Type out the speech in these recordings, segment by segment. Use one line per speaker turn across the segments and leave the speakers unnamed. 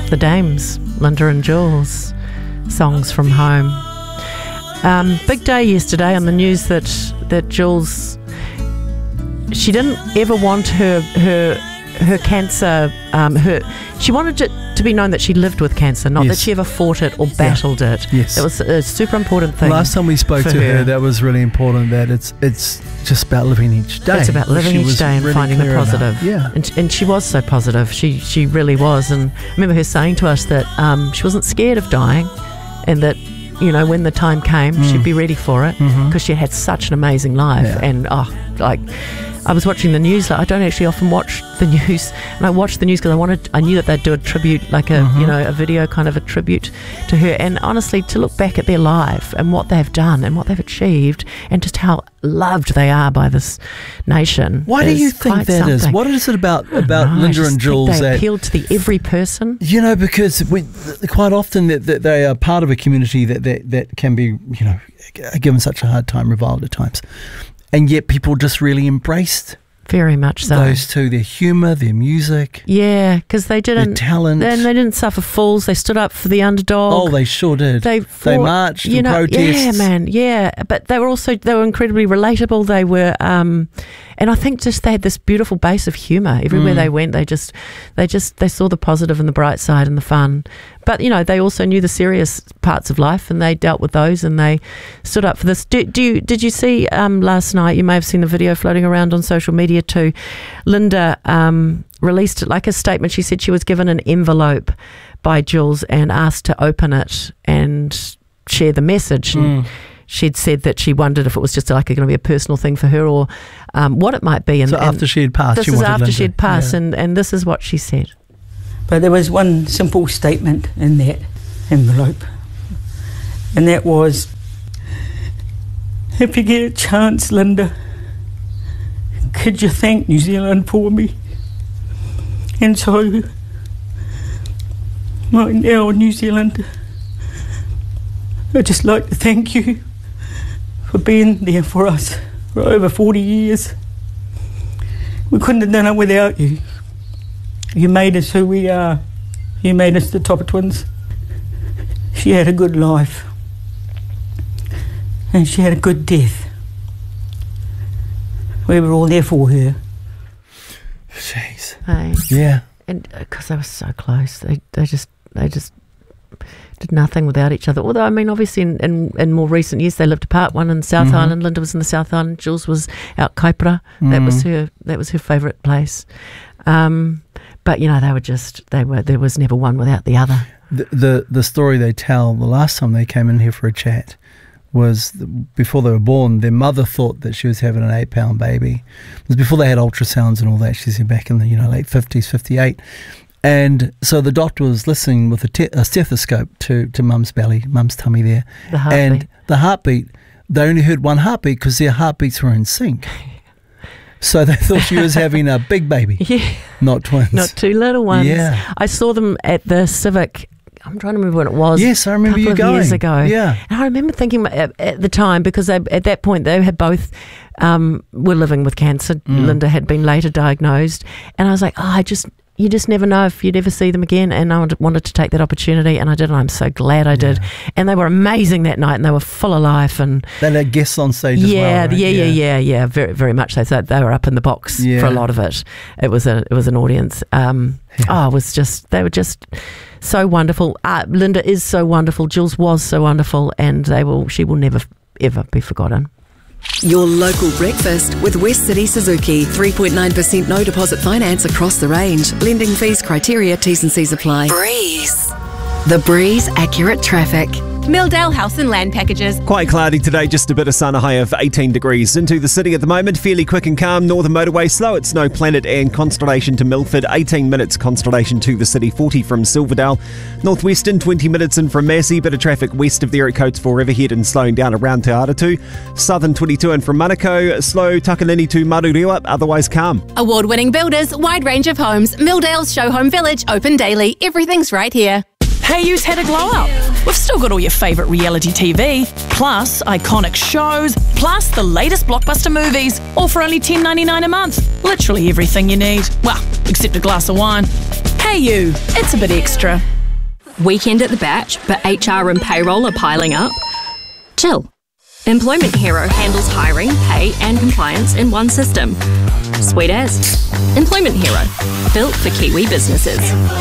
the Dames, Linda and Jules, Songs from Home. Big day yesterday on the news that Jules, she didn't ever want her cancer, she wanted it to be known that she lived with cancer, not that she ever fought it or battled it.
Yes.
It was a super important thing.
Last time we spoke to her, that was really important, that it's just about living each day.
It's about living each day and really finding the positive. And she was so positive. She really was. And I remember her saying to us that she wasn't scared of dying, and that, you know, when the time came, she'd be ready for it, because she had such an amazing life. And I was watching the news. I don't actually often watch the news, and I watched the news because I knew that they'd do a tribute, like a video kind of a tribute to her. And honestly, to look back at their life and what they've done and what they've achieved, and just how loved they are by this nation.
Why do you think that is? What is it about Linda and Jules
they appealed to the every person?
You know, because quite often that they are part of a community that can be, you know, given such a hard time, reviled at times. And yet people just really embraced
very much so
those two, their humour, their music.
Yeah, because they didn't,
their talent.
And they didn't suffer fools. They stood up for the underdog.
Oh, they sure did. They marched and protested.
Yeah, man, yeah. But they were incredibly relatable. They were, and I think just they had this beautiful base of humour. Everywhere they went, they saw the positive and the bright side and the fun. But, you know, they also knew the serious parts of life, and they dealt with those, and they stood up for this. Did you see last night, you may have seen the video floating around on social media too, Linda released like a statement. She said she was given an envelope by Jules and asked to open it and share the message. And she'd said that she wondered if it was just like going to be a personal thing for her, or what it might be. And,
so after she had passed,
this is after she had passed, and this is what she said.
But there was one simple statement in that envelope, and that was, if you get a chance, Linda, could you thank New Zealand for me? And so, right now, New Zealand, I'd just like to thank you for being there for us for over 40 years. We couldn't have done it without you. You made us who we are. You made us the Topper Twins. She had a good life. And she had a good death. We were all there for her.
Jeez.
Hey.
Yeah.
And because they were so close, they just did nothing without each other. Although, I mean, obviously in more recent years they lived apart. One in South Island, Linda was in the South Island, Jules was out Kaipara. That was her favourite place. But you know, there was never one without the other.
The story they tell, the last time they came in here for a chat, was before they were born, their mother thought that she was having an 8-pound baby. It was before they had ultrasounds and all that. She's back in the late 50s, 58. And so the doctor was listening with a stethoscope to mum's belly, mum's tummy there.
The heartbeat.
And the heartbeat, they only heard one heartbeat because their heartbeats were in sync. So they thought she was having a big baby, not twins.
Not two little ones.
Yeah.
I saw them at the Civic. I'm trying to remember when it was.
Yes, I remember you going.
A couple of years ago.
Yeah.
And I remember thinking at the time, because at that point they had both were living with cancer. Linda had been later diagnosed. And I was like, you just never know if you'd ever see them again. And I wanted to take that opportunity, and I did, and I'm so glad I did. And they were amazing that night, and they were full of life. And
they had guests on stage as well, right?
Yeah, very, very much so. So they were up in the box for a lot of it. It was an audience. They were just so wonderful. Linda is so wonderful. Jules was so wonderful, and she will never, ever be forgotten.
Your local breakfast with West City Suzuki. 3.9% no deposit finance across the range. Lending fees, criteria, T's and C's apply. Breeze. The Breeze Accurate Traffic.
Milldale House and Land Packages.
Quite cloudy today, just a bit of sun, a high of 18 degrees. Into the city at the moment, fairly quick and calm. Northern Motorway slow at Snow Planet and Constellation to Milford. 18 minutes Constellation to the city, 40 from Silverdale. Northwestern, 20 minutes in from Massey. Bit of traffic west of there at Coates for Riverhead and slowing down around Te Aratu. Southern, 22 in from Manukau. Slow Takanini to Marurewa, otherwise calm.
Award-winning builders, wide range of homes. Milldale's Show Home Village, open daily. Everything's right here.
Hey You's had a glow up. We've still got all your favourite reality TV, plus iconic shows, plus the latest blockbuster movies, all for only $10.99 a month. Literally everything you need. Well, except a glass of wine. Hey You, it's a bit extra.
Weekend at the batch, but HR and payroll are piling up? Chill. Employment Hero handles hiring, pay and compliance in one system. Sweet as. Employment Hero. Built for Kiwi businesses.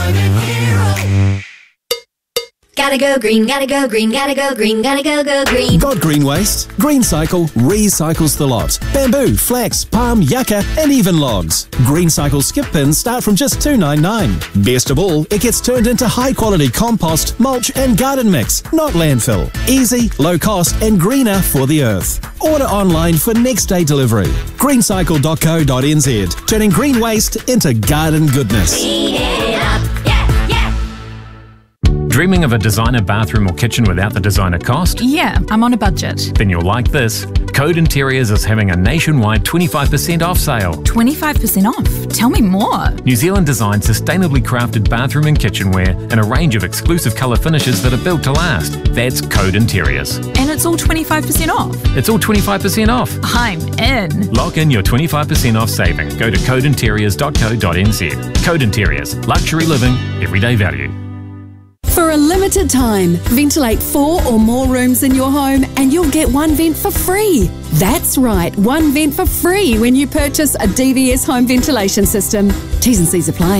Gotta go green, gotta go green, gotta go green, gotta go green.
Got green waste? GreenCycle recycles the lot. Bamboo, flax, palm, yucca, and even logs. GreenCycle skip pins start from just $2.99. Best of all, it gets turned into high-quality compost, mulch, and garden mix, not landfill. Easy, low cost, and greener for the earth. Order online for next-day delivery. greencycle.co.nz, turning green waste into garden goodness.
Clean it up.
Dreaming of a designer bathroom or kitchen without the designer cost?
Yeah, I'm on a budget.
Then you'll like this. Code Interiors is having a nationwide 25% off sale.
25% off? Tell me more.
New Zealand designed sustainably crafted bathroom and kitchenware in a range of exclusive colour finishes that are built to last. That's Code Interiors.
And it's all 25% off?
It's all 25% off.
I'm in.
Lock in your 25% off saving. Go to codeinteriors.co.nz. Code Interiors. Luxury living, everyday value.
For a limited time, ventilate 4 or more rooms in your home and you'll get one vent for free. That's right, one vent for free when you purchase a DVS home ventilation system. T's and C's apply.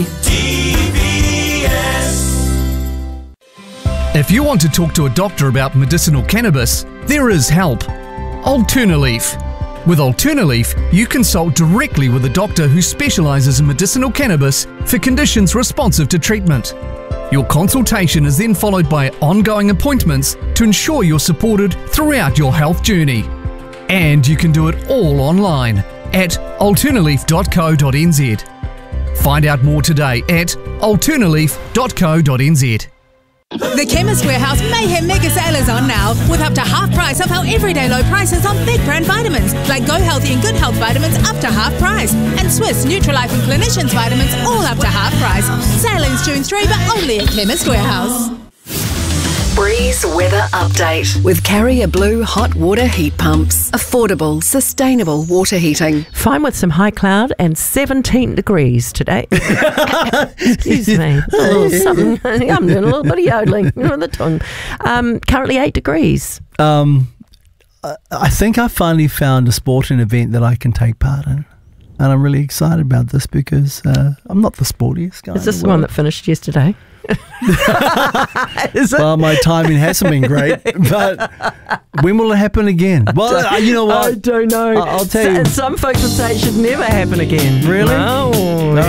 If you want to talk to a doctor about medicinal cannabis, there is help. Alternaleaf. With Alternaleaf, you consult directly with a doctor who specialises in medicinal cannabis for conditions responsive to treatment. Your consultation is then followed by ongoing appointments to ensure you're supported throughout your health journey. And you can do it all online at alternaleaf.co.nz. Find out more today at alternaleaf.co.nz.
The Chemist Warehouse Mayhem Mega Sale is on now, with up to half price of our everyday low prices on big brand vitamins, like Go Healthy and Good Health vitamins up to half price, and Swiss Nutrilife and Clinicians vitamins all up to half price. Sale ends June 3, but only at Chemist Warehouse.
Breeze Weather Update with Carrier Blue hot water heat pumps. Affordable, sustainable water heating.
Fine with some high cloud and 17 degrees today. Excuse me. Something. I'm doing a little bit of yodeling with the tongue. Currently 8 degrees.
I think I finally found a sporting event that I can take part in. And I'm really excited about this because I'm not the sportiest guy.
Is this the one that finished yesterday?
Is it? Well, my timing hasn't been great, but when will it happen again? Well, you know what?
I don't know.
I'll tell you.
Some folks would say it should never happen again.
Really?
No.